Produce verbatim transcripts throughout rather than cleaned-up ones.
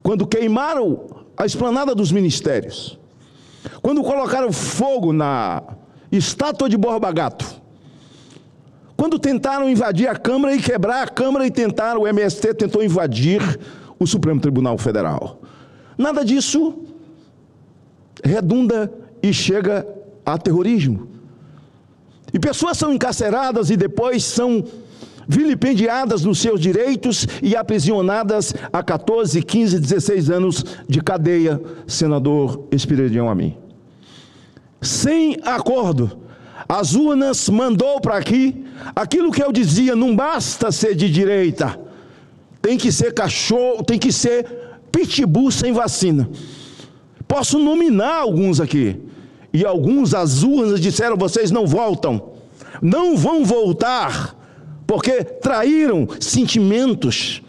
quando queimaram a esplanada dos ministérios, quando colocaram fogo na estátua de Borba Gato, quando tentaram invadir a Câmara e quebrar a Câmara e tentaram, o M S T tentou invadir o Supremo Tribunal Federal. Nada disso redunda e chega a terrorismo. E pessoas são encarceradas e depois são vilipendiadas nos seus direitos e aprisionadas a quatorze, quinze, dezesseis anos de cadeia, senador Esperidião Amin. Sem acordo, as urnas mandou para aqui aquilo que eu dizia: não basta ser de direita, tem que ser cachorro, tem que ser pitbull sem vacina. Posso nominar alguns aqui, e alguns as urnas disseram: vocês não voltam, não vão voltar, porque traíram sentimentos,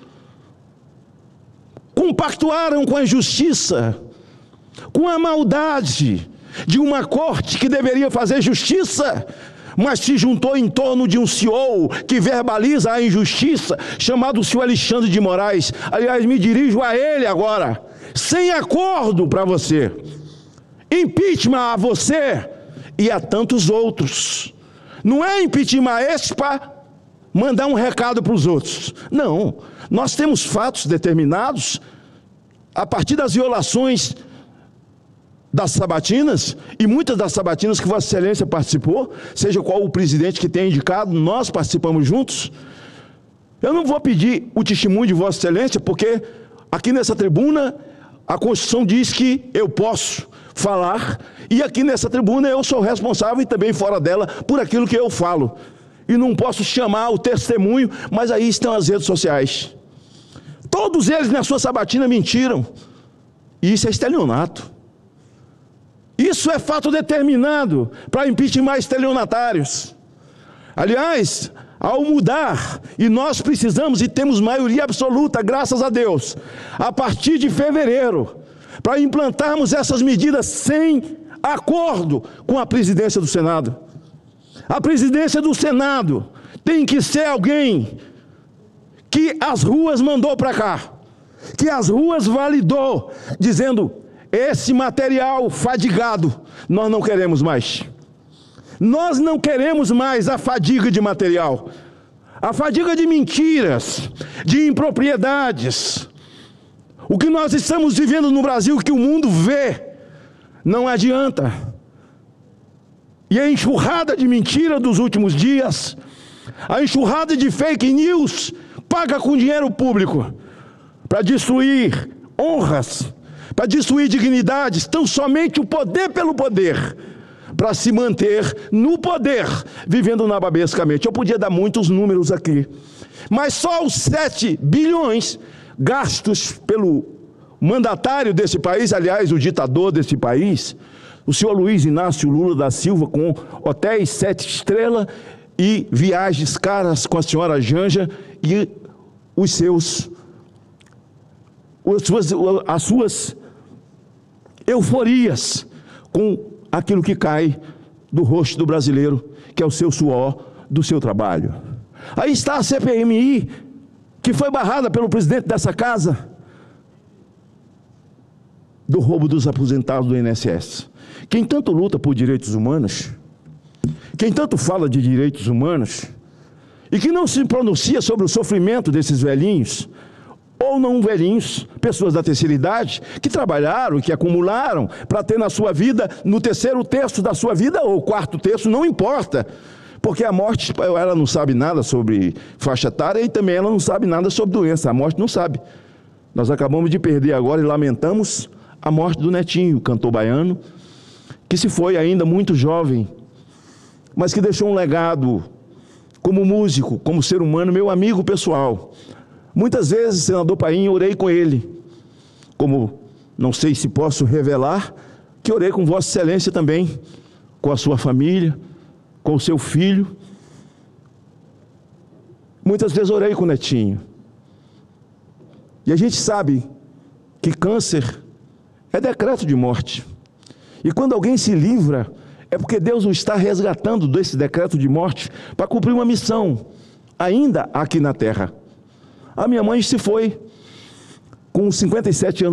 compactuaram com a injustiça, com a maldade de uma corte que deveria fazer justiça, mas se juntou em torno de um C E O que verbaliza a injustiça, chamado senhor Alexandre de Moraes. Aliás, me dirijo a ele agora, sem acordo para você. Impeachment a você e a tantos outros. Não é impeachment esse para mandar um recado para os outros. Não, nós temos fatos determinados a partir das violações das sabatinas, e muitas das sabatinas que Vossa Excelência participou, seja qual o presidente que tenha indicado, nós participamos juntos. Eu não vou pedir o testemunho de Vossa Excelência, porque aqui nessa tribuna a Constituição diz que eu posso falar, e aqui nessa tribuna eu sou responsável, e também fora dela, por aquilo que eu falo. E não posso chamar o testemunho, mas aí estão as redes sociais. Todos eles na sua sabatina mentiram. E isso é estelionato. Isso é fato determinado para impeachment estelionatários. Aliás, ao mudar, e nós precisamos e temos maioria absoluta, graças a Deus, a partir de fevereiro, para implantarmos essas medidas sem acordo com a presidência do Senado. A presidência do Senado tem que ser alguém que as ruas mandou para cá, que as ruas validou, dizendo: esse material fadigado, nós não queremos mais. Nós não queremos mais a fadiga de material, a fadiga de mentiras, de impropriedades. O que nós estamos vivendo no Brasil, que o mundo vê, não adianta. E a enxurrada de mentira dos últimos dias, a enxurrada de fake news, paga com dinheiro público, para destruir honras, para destruir dignidades, tão somente o poder pelo poder, para se manter no poder, vivendo nababescamente. Eu podia dar muitos números aqui, mas só os sete bilhões gastos pelo mandatário desse país, aliás, o ditador desse país, o senhor Luiz Inácio Lula da Silva, com hotéis sete estrelas e viagens caras com a senhora Janja e os seus, as suas, as suas euforias com aquilo que cai do rosto do brasileiro, que é o seu suor do seu trabalho. Aí está a C P M I, que foi barrada pelo presidente dessa casa, do roubo dos aposentados do I N S S. Quem tanto luta por direitos humanos, quem tanto fala de direitos humanos, e que não se pronuncia sobre o sofrimento desses velhinhos, ou não velhinhos, pessoas da terceira idade, que trabalharam, que acumularam, para ter na sua vida, no terceiro terço da sua vida, ou quarto terço, não importa, porque a morte, ela não sabe nada sobre faixa etária, e também ela não sabe nada sobre doença, a morte não sabe. Nós acabamos de perder agora, e lamentamos, a morte do Netinho, cantor baiano, que se foi ainda muito jovem, mas que deixou um legado como músico, como ser humano, meu amigo pessoal. Muitas vezes, senador Paim, orei com ele, como não sei se posso revelar, que orei com Vossa Excelência também, com a sua família, com o seu filho. Muitas vezes orei com o Netinho. E a gente sabe que câncer é decreto de morte. E quando alguém se livra, é porque Deus o está resgatando desse decreto de morte para cumprir uma missão, ainda aqui na terra. A minha mãe se foi com cinquenta e sete anos